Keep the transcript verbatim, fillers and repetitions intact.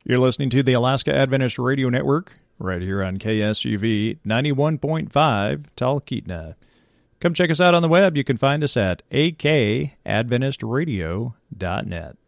You're listening to the Alaska Adventist Radio Network, right here on K S U V ninety-one point five Talkeetna. Come check us out on the web. You can find us at a k adventist radio dot net.